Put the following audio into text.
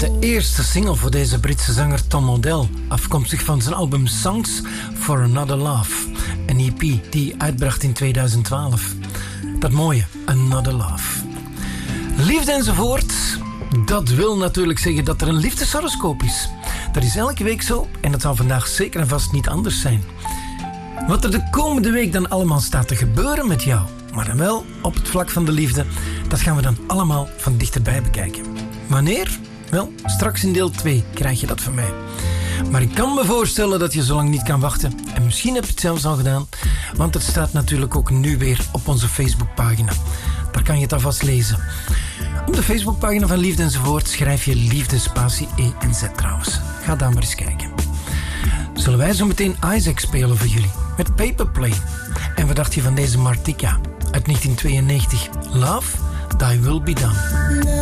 de eerste single voor deze Britse zanger Tom Odell, afkomstig van zijn album Songs for Another Love, een EP die uitbracht in 2012. Dat mooie, Another Love. Liefde enzovoort, dat wil natuurlijk zeggen dat er een liefdeshoroscoop is. Dat is elke week zo en dat zal vandaag zeker en vast niet anders zijn. Wat er de komende week dan allemaal staat te gebeuren met jou, maar dan wel op het vlak van de liefde, dat gaan we dan allemaal van dichterbij bekijken. Wanneer? Wel, straks in deel 2 krijg je dat van mij. Maar ik kan me voorstellen dat je zo lang niet kan wachten. En misschien heb je het zelfs al gedaan, want het staat natuurlijk ook nu weer op onze Facebookpagina. Daar kan je het alvast lezen. Op de Facebookpagina van Liefde enzovoort schrijf je Liefde spatie E en Z trouwens. Ga daar maar eens kijken. Zullen wij zo meteen Isaac spelen voor jullie met Paperplane? En wat dacht je van deze Martika uit 1992? Love, Thy Will Be Done.